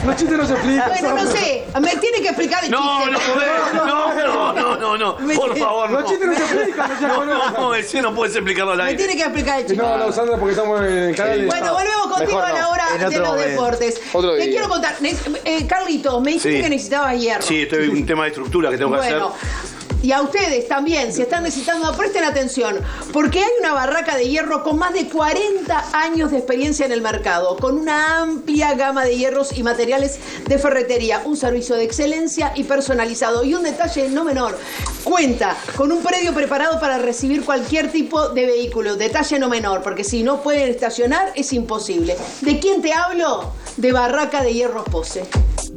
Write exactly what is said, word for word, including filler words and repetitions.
Los chistes no se explican. Bueno, no sé. Me tiene que explicar el No, chiste. no podés. No, no, no, no, no. Me Por tiene- favor, no. Los chistes no se explican, no se No, conocen. no, ese no puedes explicarlo al Me aire. tiene que explicar el chiste. No, no, Sandra, porque estamos en el canal de... Bueno, volvemos contigo Mejor a la no. hora En de otro los momento. deportes. Otro Te día. quiero contar. Ne- eh, Carlitos, me dijiste Sí. que necesitabas hierro. Sí, estoy en un tema de estructura que tengo que Bueno, hacer. y a ustedes también, si están necesitando, presten atención, porque hay una barraca de hierro con más de cuarenta años de experiencia en el mercado, con una amplia gama de hierros y materiales de ferretería, un servicio de excelencia y personalizado. Y un detalle no menor, cuenta con un predio preparado para recibir cualquier tipo de vehículo. Detalle no menor, porque si no pueden estacionar es imposible. ¿De quién te hablo? De Barraca de Hierros Pose.